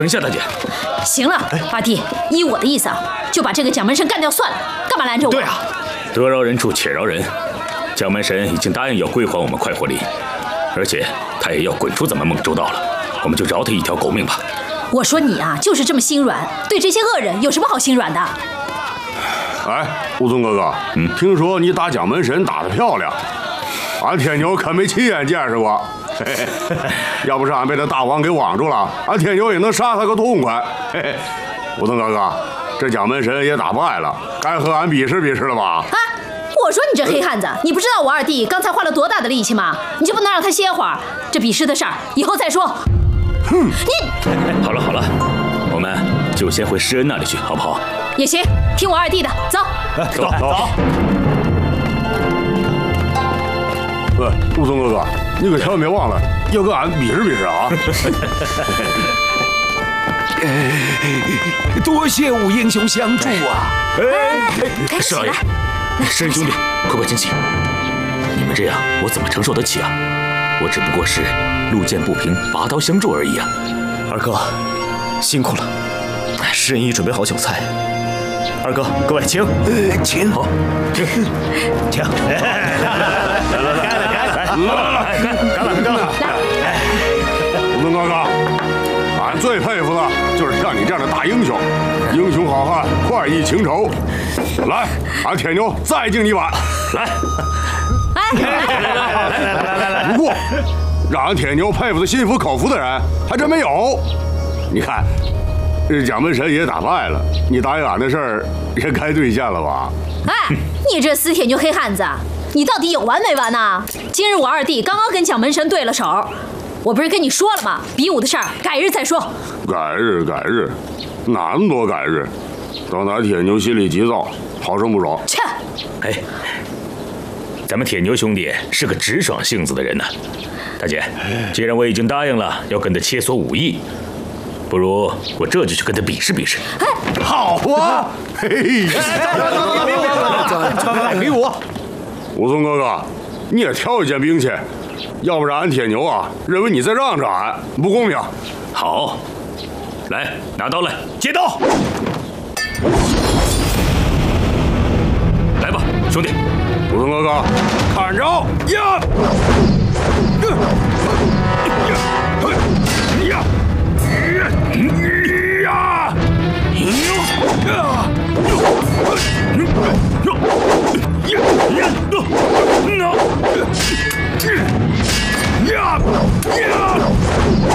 等一下，大姐。 行了，二弟，依我的意思啊，就把这个蒋门神干掉算了，干嘛拦着我？ 对啊，得饶人处且饶人。蒋门神已经答应要归还我们快活林，而且他也要滚出咱们孟州道了，我们就饶他一条狗命吧。 我说你啊，就是这么心软，对这些恶人有什么好心软的？ 哎，武松哥哥，听说你打蒋门神打得漂亮，俺天牛可没亲眼见识过。嘿嘿，要不是俺被那大王给网住了，俺天牛也能杀他个痛快。嘿嘿，武松哥哥，这蒋门神也打败了，该和俺比试比试了吧？ 啊！我说你这黑汉子，你不知道我二弟刚才花了多大的力气吗？你就不能让他歇会儿？这比试的事儿以后再说。 哼！ 你好了好了，我们就先回施恩那里去，好不好？ 也行，听我二弟的，走。 走走。 武松哥哥，你可千万别忘了要跟俺比试比试啊！ 多谢武英雄相助啊！ 施老爷，施恩兄弟，快进去！你们这样，我怎么承受得起啊？我只不过是路见不平，拔刀相助而已啊！ 二哥，辛苦了。施恩已准备好酒菜，二哥，各位请， 请， 好，请，干了！ 武松哥哥，俺最佩服的就是像你这样的大英雄，英雄好汉，快意情仇。来，俺铁牛再敬你碗， 来。 不过，让俺铁牛佩服的心服口服的人还真没有。你看，这蒋门神也打败了，你答应俺的事儿也该兑现了吧？ 哎，你这死铁牛黑汉子，你到底有完没完呐？今日我二弟刚刚跟蒋门神对了手，我不是跟你说了吗？比武的事儿改日再说。 改日，哪那么多改日？等咱铁牛心里急躁，好生不爽。 切！ 哎，咱们铁牛兄弟是个直爽性子的人呢。大姐，既然我已经答应了要跟他切磋武艺，不如我这就去跟他比试比试。 好啊！嘿， 比武！ 武松哥哥，你也挑一件兵器，要不然俺铁牛啊认为你在让着俺，不公平。 好，来拿刀来，接刀！来吧，兄弟！ 武松哥哥，看招呀！